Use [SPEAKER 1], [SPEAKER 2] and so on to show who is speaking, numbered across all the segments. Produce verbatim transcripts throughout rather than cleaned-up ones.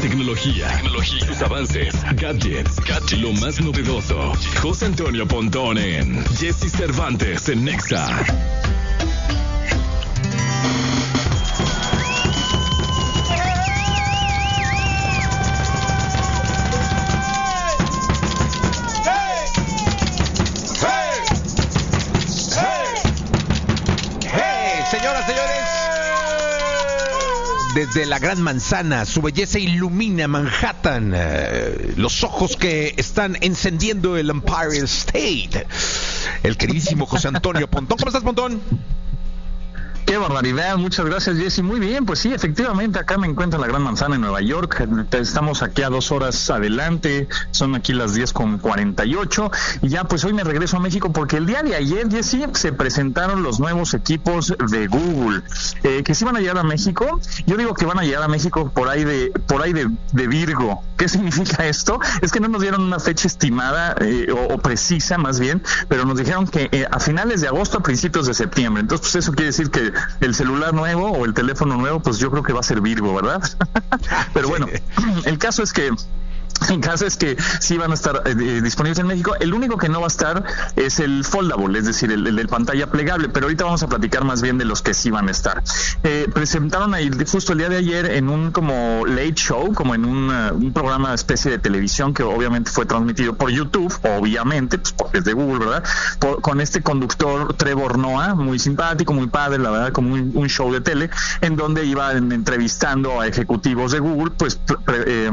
[SPEAKER 1] tecnología, tecnología, sus avances, gadgets, gadgets, lo más novedoso. José Antonio Pontón en Jesse Cervantes en Nexa.
[SPEAKER 2] Desde la Gran Manzana, su belleza ilumina Manhattan. Eh, los ojos que están encendiendo el Empire State. El queridísimo José Antonio Pontón. ¿Cómo estás, Pontón?
[SPEAKER 3] Qué barbaridad, muchas gracias, Jesse. Muy bien, pues sí, efectivamente, acá me encuentro en la Gran Manzana en Nueva York. Estamos aquí a dos horas adelante, son aquí las diez con cuarenta y ocho. Y ya, pues hoy me regreso a México porque el día de ayer, Jesse, se presentaron los nuevos equipos de Google, eh, que sí van a llegar a México. Yo digo que van a llegar a México por ahí de por ahí de, de Virgo. ¿Qué significa esto? Es que no nos dieron una fecha estimada eh, o, o precisa, más bien, pero nos dijeron que eh, a finales de agosto, a principios de septiembre. Entonces, pues eso quiere decir que el celular nuevo o el teléfono nuevo, pues yo creo que va a ser Virgo, ¿verdad? Pero bueno, el caso es que El caso es que sí van a estar eh, disponibles en México. El único que no va a estar es el foldable, es decir, el, el de pantalla plegable, pero ahorita vamos a platicar más bien de los que sí van a estar. Eh, presentaron ahí justo el día de ayer en un como late show, como en un, uh, un programa especie de televisión que obviamente fue transmitido por YouTube, obviamente, pues porque es de Google, ¿verdad? Por, con este conductor Trevor Noah, muy simpático, muy padre, la verdad, como un, un show de tele, en donde iban entrevistando a ejecutivos de Google, pues pre, pre, eh,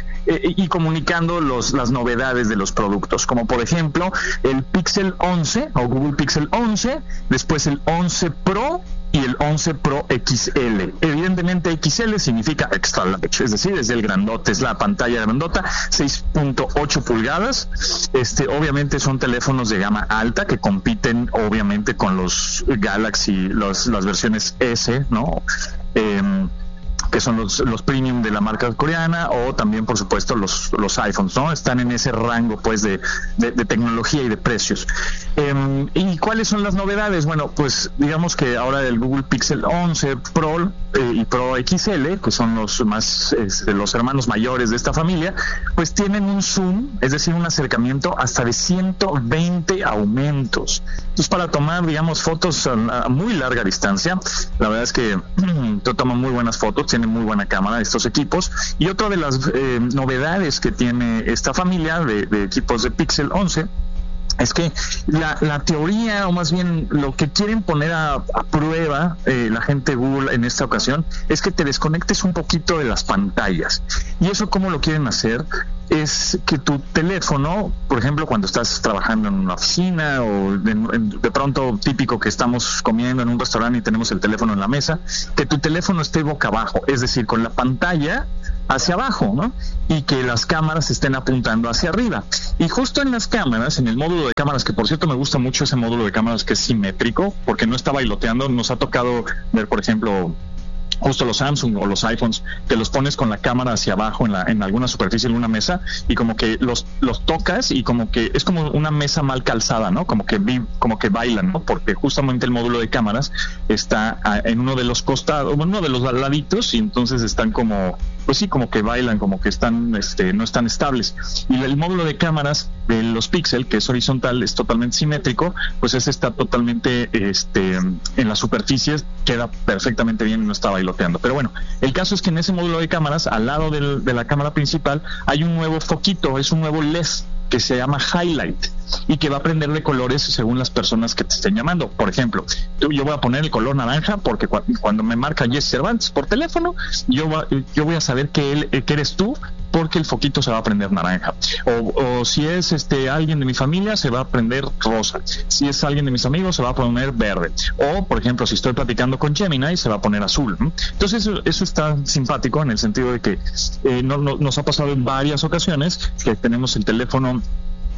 [SPEAKER 3] y comunicando los, las novedades de los productos, como por ejemplo el Pixel once o Google Pixel once, después el once Pro y el once Pro X L. Evidentemente X L significa extra large, es decir, es el grandote, es la pantalla grandota, seis punto ocho pulgadas. Este, obviamente son teléfonos de gama alta que compiten obviamente con los Galaxy, los, las versiones S, ¿no? Eh, que son los, los premium de la marca coreana, o también por supuesto los, los iPhones, ¿no? Están en ese rango pues de, de, de tecnología y de precios. Eh, ¿Y cuáles son las novedades? Bueno, pues digamos que ahora el Google Pixel once Pro eh, y Pro X L, que son los más eh, los hermanos mayores de esta familia, pues tienen un zoom, es decir, un acercamiento hasta de ciento veinte aumentos. Entonces, para tomar, digamos, fotos a, a muy larga distancia, la verdad es que te toman muy buenas fotos, tienen muy buena cámara estos equipos. Y otra de las eh, novedades que tiene esta familia de, de equipos de Pixel once es que la, la teoría, o más bien lo que quieren poner a, a prueba eh, la gente de Google en esta ocasión, es que te desconectes un poquito de las pantallas. ¿Y eso cómo lo quieren hacer? Es que tu teléfono, por ejemplo, cuando estás trabajando en una oficina o de, de pronto típico que estamos comiendo en un restaurante y tenemos el teléfono en la mesa, que tu teléfono esté boca abajo, es decir, con la pantalla hacia abajo, ¿no? Y que las cámaras estén apuntando hacia arriba. Y justo en las cámaras, en el módulo de cámaras, que por cierto me gusta mucho ese módulo de cámaras que es simétrico, porque no está bailoteando, nos ha tocado ver, por ejemplo, justo los Samsung o los iPhones, que los pones con la cámara hacia abajo en la en alguna superficie, en una mesa, y como que los los tocas y como que es como una mesa mal calzada, ¿no? Como que como que bailan, ¿no? Porque justamente el módulo de cámaras está en uno de los costados, uno de los laditos, y entonces están como, pues sí, como que bailan, como que están, este, no están estables. Y el módulo de cámaras de los Pixel, que es horizontal, es totalmente simétrico, pues ese está totalmente, este, en las superficies, queda perfectamente bien y no está bailoteando. Pero bueno, el caso es que en ese módulo de cámaras, al lado del, de la cámara principal, hay un nuevo foquito, es un nuevo L E D que se llama Highlight y que va a prender de colores según las personas que te estén llamando. Por ejemplo, yo voy a poner el color naranja porque cu- cuando me marca Jesse Cervantes por teléfono, yo, va, yo voy a saber que, él, que eres tú, porque el foquito se va a prender naranja. O, o si es este alguien de mi familia, se va a prender rosa. Si es alguien de mis amigos, se va a poner verde. O, por ejemplo, si estoy platicando con Gemini, se va a poner azul, ¿no? Entonces, eso, eso está simpático en el sentido de que eh, no, no, nos ha pasado en varias ocasiones que tenemos el teléfono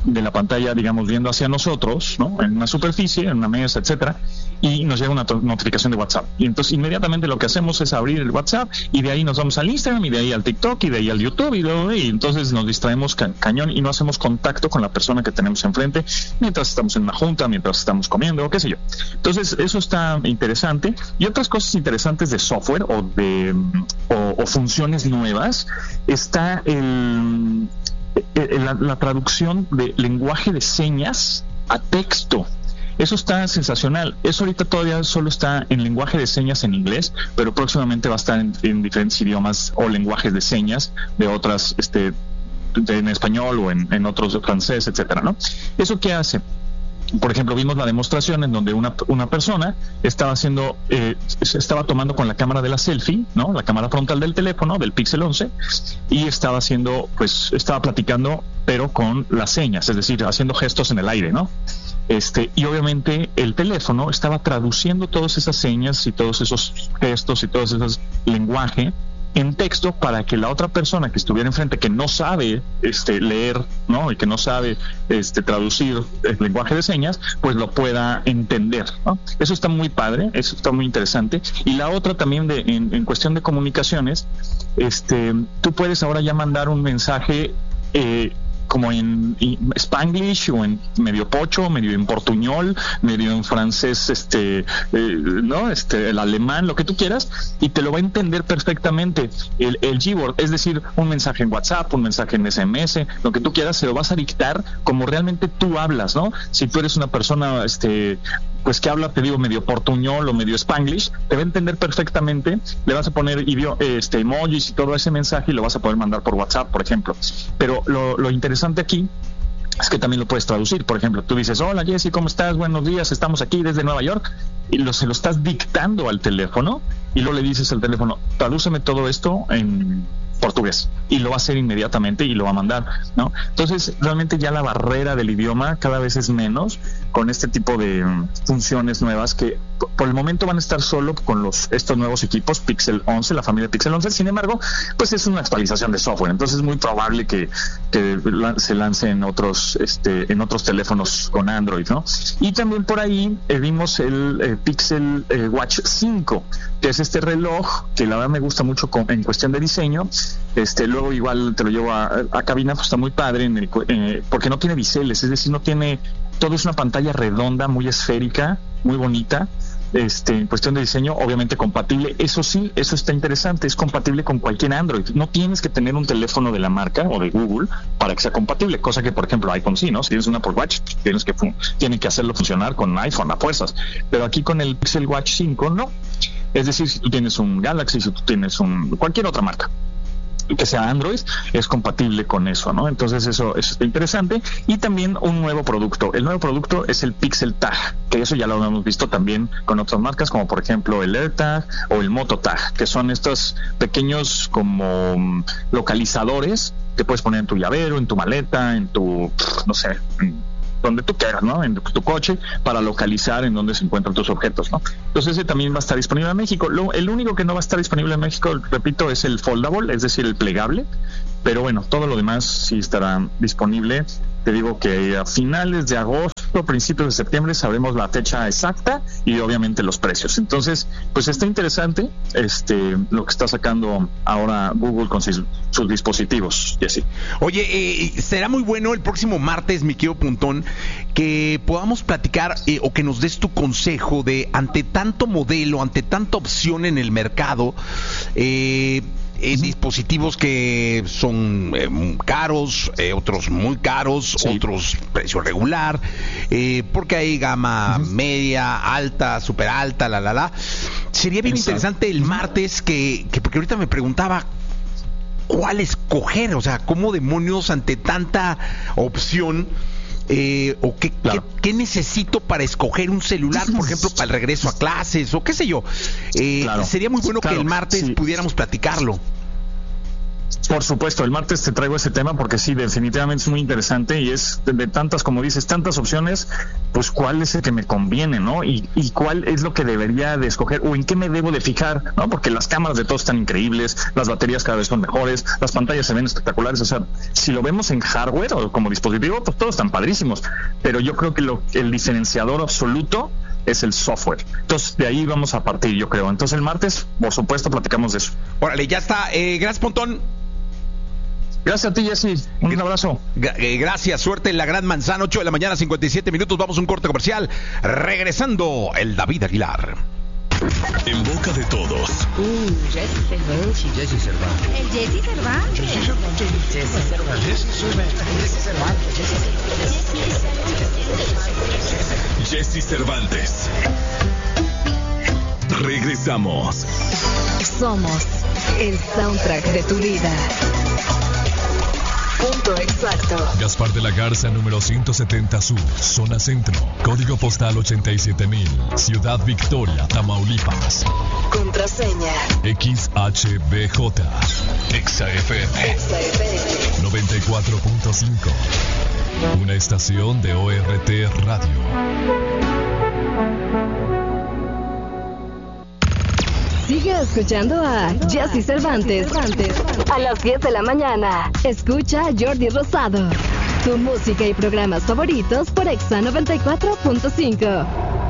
[SPEAKER 3] de la pantalla, digamos, viendo hacia nosotros, ¿no? En una superficie, en una mesa, etcétera, y nos llega una notificación de WhatsApp. Y entonces inmediatamente lo que hacemos es abrir el WhatsApp y de ahí nos vamos al Instagram y de ahí al TikTok y de ahí al YouTube y, luego, y entonces nos distraemos ca- cañón y no hacemos contacto con la persona que tenemos enfrente mientras estamos en una junta, mientras estamos comiendo, o qué sé yo. Entonces eso está interesante. Y otras cosas interesantes de software o de o, o funciones nuevas está el La, la traducción de lenguaje de señas a texto. Eso está sensacional. Eso ahorita todavía solo está en lenguaje de señas en inglés, pero próximamente va a estar en, en diferentes idiomas o lenguajes de señas de otras, este, de, en español o en, en otros, francés, etcétera, ¿no? ¿Eso qué hace? Por ejemplo, vimos la demostración en donde una, una persona estaba haciendo, eh, estaba tomando con la cámara de la selfie, ¿no? La cámara frontal del teléfono, del Pixel once, y estaba haciendo, pues, estaba platicando, pero con las señas, es decir, haciendo gestos en el aire, ¿no? Este, y obviamente el teléfono estaba traduciendo todas esas señas y todos esos gestos y todo ese lenguaje en texto para que la otra persona que estuviera enfrente, que no sabe este leer, ¿no? Y que no sabe este traducir el lenguaje de señas, pues lo pueda entender, ¿no? Eso está muy padre, eso está muy interesante. Y la otra también de en, en cuestión de comunicaciones, este tú puedes ahora ya mandar un mensaje eh, como en Spanglish o en medio pocho, medio en portuñol, medio en francés, este, eh, no, este, el alemán, lo que tú quieras, y te lo va a entender perfectamente el, el Gboard, es decir, un mensaje en WhatsApp, un mensaje en S M S, lo que tú quieras, se lo vas a dictar como realmente tú hablas, ¿no? Si tú eres una persona, este, pues que habla, te digo, medio portuñol o medio Spanglish, te va a entender perfectamente, le vas a poner idio, este, emojis y todo ese mensaje y lo vas a poder mandar por WhatsApp, por ejemplo. Pero lo, lo interesante aquí es que también lo puedes traducir. Por ejemplo, tú dices, hola Jessy, ¿cómo estás? Buenos días, estamos aquí desde Nueva York, y lo, se lo estás dictando al teléfono y luego le dices al teléfono, tradúceme todo esto en portugués, y lo va a hacer inmediatamente y lo va a mandar, ¿no? Entonces realmente ya la barrera del idioma cada vez es menos con este tipo de um, funciones nuevas que por el momento van a estar solo con los estos nuevos equipos Pixel once, la familia Pixel once. Sin embargo, pues es una actualización de software, entonces es muy probable que, que la, se lance en otros este en otros teléfonos con Android, ¿no? Y también por ahí eh, vimos el eh, Pixel eh, Watch cinco, que es este reloj que la verdad me gusta mucho con, en cuestión de diseño. Este luego igual te lo llevo a, a cabina, pues está muy padre en el, eh, porque no tiene biseles, es decir, no tiene, todo es una pantalla redonda, muy esférica, muy bonita. Este, en cuestión de diseño, obviamente compatible, eso sí, eso está interesante, es compatible con cualquier Android, no tienes que tener un teléfono de la marca o de Google para que sea compatible, cosa que por ejemplo iPhone sí, ¿no? Si tienes un Apple Watch, tienes que fun- tiene que hacerlo funcionar con iPhone a fuerzas, pero aquí con el Pixel Watch cinco no, es decir, si tú tienes un Galaxy, si tú tienes un cualquier otra marca que sea Android, es compatible con eso, ¿no? Entonces eso, eso está interesante. Y también un nuevo producto. El nuevo producto es el Pixel Tag, que eso ya lo hemos visto también con otras marcas, como por ejemplo el AirTag o el Moto Tag, que son estos pequeños como localizadores que puedes poner en tu llavero, en tu maleta, en tu, no sé, en donde tú quieras, ¿no? En tu coche, para localizar en dónde se encuentran tus objetos, ¿no? Entonces ese también va a estar disponible en México. Lo, el único que no va a estar disponible en México, repito, es el foldable, es decir, el plegable, pero bueno, todo lo demás sí estará disponible. Te digo que a finales de agosto, principios de septiembre, sabremos la fecha exacta y obviamente los precios. Entonces, pues está interesante este lo que está sacando ahora Google con sus, sus dispositivos y así.
[SPEAKER 2] Oye, eh, será muy bueno el próximo martes, mi querido Pontón, que podamos platicar eh, o que nos des tu consejo de ante tanto modelo, ante tanta opción en el mercado, eh, Eh, dispositivos que son eh, caros, eh, otros muy caros, sí. Otros precio regular, eh, porque hay gama uh-huh. media, alta, super alta, la la la. Sería bien Exacto. interesante el martes que, que, porque ahorita me preguntaba cuál escoger, o sea, cómo demonios ante tanta opción. Eh, o qué, claro. qué, qué necesito para escoger un celular, por ejemplo, para el regreso a clases o qué sé yo. Eh, claro. Sería muy bueno claro. que el martes sí. pudiéramos platicarlo.
[SPEAKER 3] Por supuesto, el martes te traigo ese tema porque sí, definitivamente es muy interesante y es de, de tantas, como dices, tantas opciones, pues cuál es el que me conviene, ¿no? Y, y cuál es lo que debería de escoger o en qué me debo de fijar, ¿no? Porque las cámaras de todos están increíbles, las baterías cada vez son mejores, las pantallas se ven espectaculares, o sea, si lo vemos en hardware o como dispositivo, pues todos están padrísimos, pero yo creo que lo, el diferenciador absoluto es el software. Entonces, de ahí vamos a partir, yo creo. Entonces, el martes, por supuesto, platicamos de eso.
[SPEAKER 2] Órale, ya está. Eh, gracias, Pontón.
[SPEAKER 3] Gracias a ti, Jesse. Un abrazo.
[SPEAKER 2] Gracias, suerte en la Gran Manzana, ocho de la mañana, cincuenta y siete minutos. Vamos a un corte comercial. Regresando, el David Aguilar.
[SPEAKER 1] En boca de todos.
[SPEAKER 4] Uh, Jesse Cervantes. Jesse Cervantes. El Jesse Cervantes. Jesse Cervantes. Jesse Cervantes. Jesse
[SPEAKER 1] Cervantes. Jesse Cervantes. Regresamos.
[SPEAKER 5] Somos el soundtrack de tu vida. Punto exacto.
[SPEAKER 1] Gaspar de la Garza, número ciento setenta Sur, zona centro. Código postal ochenta y siete mil. Ciudad Victoria, Tamaulipas.
[SPEAKER 5] Contraseña
[SPEAKER 1] X H B J. Exa F M.
[SPEAKER 5] Exa F M
[SPEAKER 1] noventa y cuatro punto cinco. Una estación de O R T Radio.
[SPEAKER 5] Sigue escuchando a Jesse Cervantes. A las diez de la mañana. Escucha a Jordi Rosado. Tu música y programas favoritos por Exa noventa y cuatro punto cinco.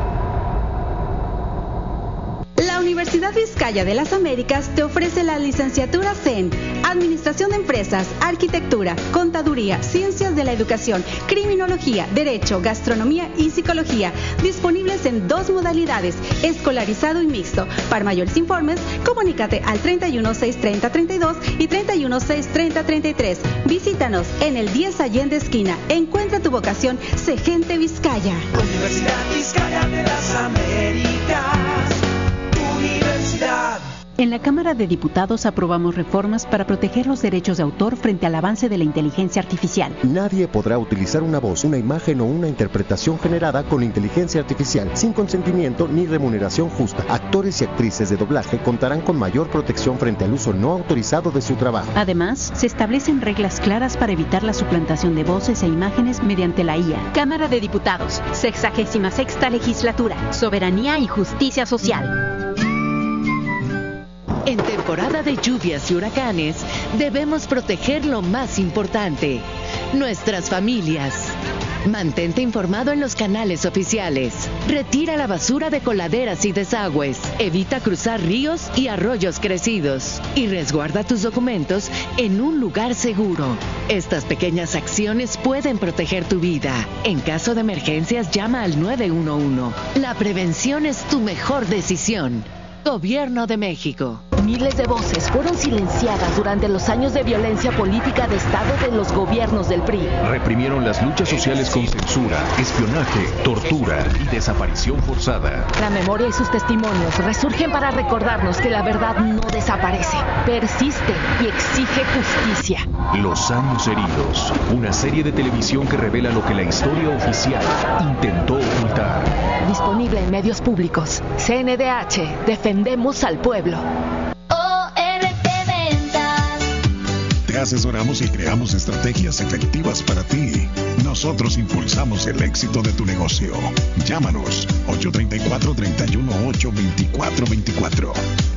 [SPEAKER 6] La Universidad Vizcaya de las Américas te ofrece las licenciaturas en Administración de Empresas, Arquitectura, Contaduría, Ciencias de la Educación, Criminología, Derecho, Gastronomía y Psicología, disponibles en dos modalidades, escolarizado y mixto. Para mayores informes, comunícate al treinta y uno, seiscientos treinta, treinta y dos y treinta y uno, seiscientos treinta, treinta y tres. Visítanos en el diez Allende Esquina. Encuentra tu vocación, sé gente Vizcaya.
[SPEAKER 7] Universidad Vizcaya de las Américas. Universidad.
[SPEAKER 8] En la Cámara de Diputados aprobamos reformas para proteger los derechos de autor frente al avance de la inteligencia artificial.
[SPEAKER 9] Nadie podrá utilizar una voz, una imagen o una interpretación generada con inteligencia artificial sin consentimiento ni remuneración justa. Actores y actrices de doblaje contarán con mayor protección frente al uso no autorizado de su trabajo.
[SPEAKER 8] Además, se establecen reglas claras para evitar la suplantación de voces e imágenes mediante la I A.
[SPEAKER 10] Cámara de Diputados, sexagésima sexta legislatura, soberanía y justicia social.
[SPEAKER 11] En temporada de lluvias y huracanes, debemos proteger lo más importante, nuestras familias. Mantente informado en los canales oficiales. Retira la basura de coladeras y desagües. Evita cruzar ríos y arroyos crecidos. Y resguarda tus documentos en un lugar seguro. Estas pequeñas acciones pueden proteger tu vida. En caso de emergencias, llama al nueve uno uno. La prevención es tu mejor decisión. Gobierno de México.
[SPEAKER 10] Miles de voces fueron silenciadas durante los años de violencia política de Estado de los gobiernos del P R I.
[SPEAKER 12] Reprimieron las luchas sociales con censura, espionaje, tortura y desaparición forzada.
[SPEAKER 10] La memoria y sus testimonios resurgen para recordarnos que la verdad no desaparece, persiste y exige justicia.
[SPEAKER 12] Los años heridos, una serie de televisión que revela lo que la historia oficial intentó ocultar.
[SPEAKER 10] Disponible en medios públicos. C N D H, defendemos al pueblo.
[SPEAKER 13] Te asesoramos y creamos estrategias efectivas para ti. Nosotros impulsamos el éxito de tu negocio. Llámanos ocho tres cuatro, tres uno ocho, dos cuatro dos cuatro.